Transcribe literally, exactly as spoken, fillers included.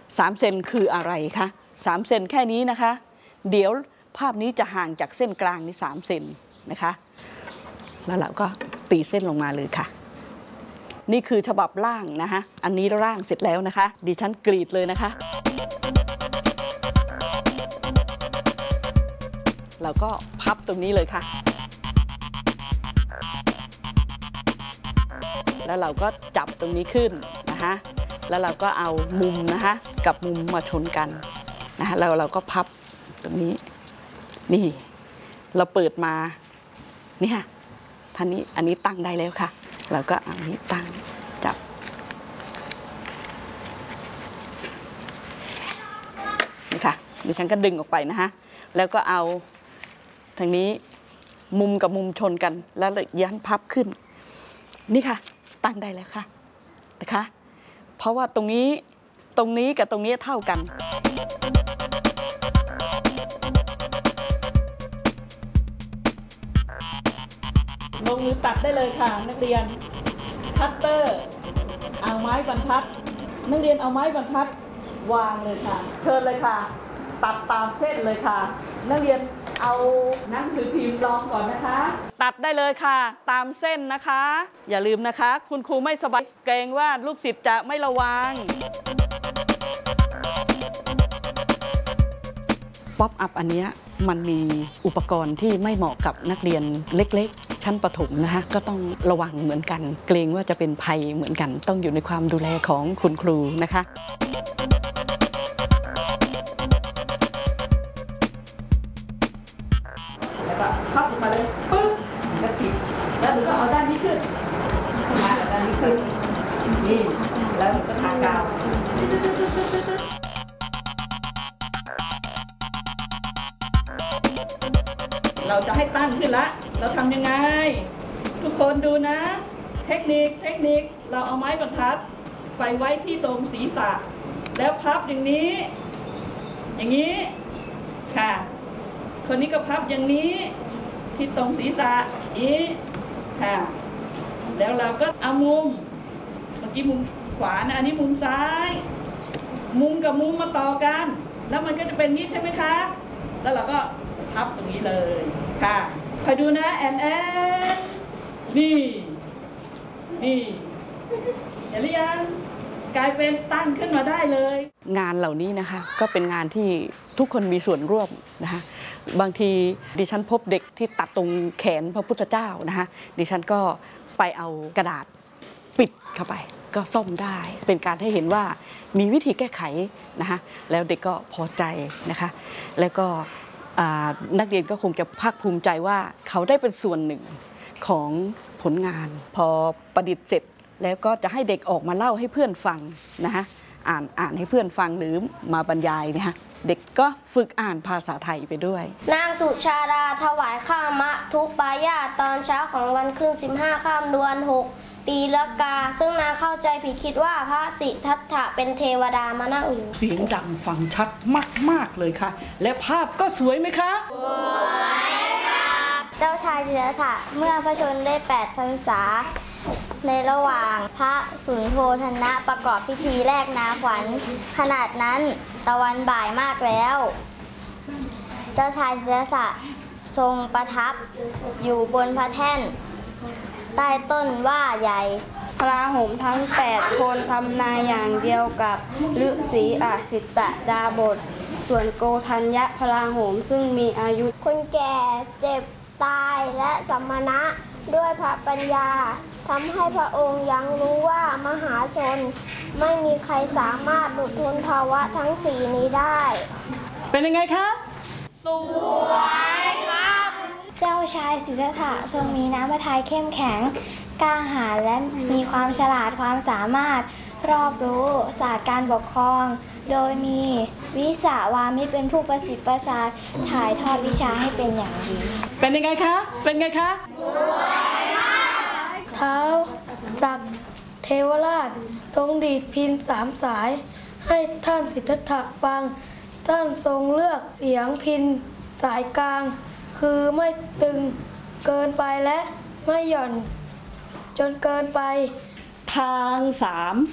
สามเซนคืออะไรคะสามเซนแค่นี้นะคะเดี๋ยวภาพนี้จะห่างจากเส้นกลางนี่สามเซนนะคะแล้วเราก็ตีเส้นลงมาเลยค่ะนี่คือฉบับล่างนะคะอันนี้ร่างเสร็จแล้วนะคะดิฉันกรีดเลยนะคะเราก็พับตรงนี้เลยค่ะแล้วเราก็จับตรงนี้ขึ้นนะคะแล้วเราก็เอามุมนะคะกับมุมมาชนกันนะคะแล้วเราก็พับตรงนี้นี่เราเปิดมานี่ค่ะท่านี้อันนี้ตั้งได้แล้วค่ะเราก็เอานี้ตั้งจับนี่ค่ะดิฉันก็ดึงออกไปนะคะแล้วก็เอาทางนี้มุมกับมุมชนกันแล้วยันพับขึ้นนี่ค่ะตั้งได้แล้วค่ะนะคะเพราะว่าตรงนี้ตรงนี้กับตรงนี้เท่ากันลงมือตัดได้เลยค่ะนักเรียนคัตเตอร์เอาไม้บรรทัดนักเรียนเอาไม้บรรทัดวางเลยค่ะเชิญเลยค่ะตัดตามเช่นเลยค่ะนักเรียนเอาหนังสือพิมพ์รองก่อนนะคะตัดได้เลยค่ะตามเส้นนะคะอย่าลืมนะคะคุณครูไม่สบายเกรงว่าลูกศิษย์จะไม่ระวังป๊อปอัพอันนี้มันมีอุปกรณ์ที่ไม่เหมาะกับนักเรียนเล็กๆชั้นประถมนะคะก็ต้องระวังเหมือนกันเกรงว่าจะเป็นภัยเหมือนกันต้องอยู่ในความดูแลของคุณครูนะคะแล้วก็พับมาเลยปึ๊บแล้วติดแล้วหนูก็เอาด้านนี้ขึ้นขึ้นมาด้านนี้ขึ้นนี่แล้วหนูก็ทากาวเราจะให้ตั้งขึ้นละเราทำยังไงทุกคนดูนะเทคนิคเทคนิคเราเอาไม้บรรทัดไปไว้ที่ตรงศีรษะแล้วพับอย่างนี้อย่างนี้ค่ะคนนี้ก็พับอย่างนี้ที่ตรงศีรษะนี้ค่ะแล้วเราก็เอามุมเมื่อกี้มุมขวานะอันนี้มุมซ้ายมุมกับมุมมาต่อกันแล้วมันก็จะเป็นนี้ใช่ไหมคะแล้วเราก็พับตรงนี้เลยค่ะคอยดูนะแอนแอนนี่นี่เห็นหรือยังกลายเป็นตั้งขึ้นมาได้เลยงานเหล่านี้นะคะก็เป็นงานที่ทุกคนมีส่วนร่วมนะคะบางทีดิฉันพบเด็กที่ตัดตรงแขนพระพุทธเจ้านะคะดิฉันก็ไปเอากระดาษปิดเข้าไปก็ซ่อมได้เป็นการให้เห็นว่ามีวิธีแก้ไขนะคะแล้วเด็กก็พอใจนะคะแล้วก็นักเรียนก็คงจะภาคภูมิใจว่าเขาได้เป็นส่วนหนึ่งของผลงานพอประดิษฐ์เสร็จแล้วก็จะให้เด็กออกมาเล่าให้เพื่อนฟังนะคะอ่านอ่านให้เพื่อนฟังหรือมาบรรยายนะคะเด็กก็ฝึกอ่านภาษาไทยไปด้วยนางสุชาดาถวายข้ามะทุปายาตอนเช้าของวันขึ้นสิบห้าข้ามเดือนหกปีละกาซึ่งนางเข้าใจผิดคิดว่าพระสิทธัตถะเป็นเทวดามานั่งอยู่เสียงดังฟังชัดมากๆเลยค่ะและภาพก็สวยไหมคะสวยค่ะเจ้าชายสิทธัตถะเมื่อพระชนได้แปดพรรษาในระหว่างพระสุนโธทนะประกอบพิธีแลกนาขวัญขนาดนั้นตะวันบ่ายมากแล้วเจ้าชายสิทธัตถะทรงประทับอยู่บนพระแท่นใต้ต้นว่าใหญ่พระราหมทั้งแปดคนทำนายอย่างเดียวกับฤาษีอสิตดาบทส่วนโกธัญญะพระราหมซึ่งมีอายุคนแก่เจ็บตายและสัมมณะด้วยพระปัญญาทำให้พระองค์ยังรู้ว่ามหาชนไม่มีใครสามารถหลุดพ้นภาวะทั้งสี่นี้ได้เป็นยังไงคะสวยครับเจ้าชายสิทธัตถะทรงมีน้ำพระทัยเข้มแข็งกล้าหาญและมีความฉลาดความสามารถรอบรู้ศาสตร์การปกครองโดยมีวิสาวามิตรเป็นผู้ประสิทธิ์ประสาทถ่ายทอดวิชาให้เป็นอย่างดีเป็นยังไงคะเป็นไงคะสวยมากเท้าตักเทวราชทรงดีดพินสามสายให้ท่านสิทธัตถะฟังท่านทรงเลือกเสียงพินสายกลางคือไม่ตึงเกินไปและไม่หย่อนจนเกินไปทางสาม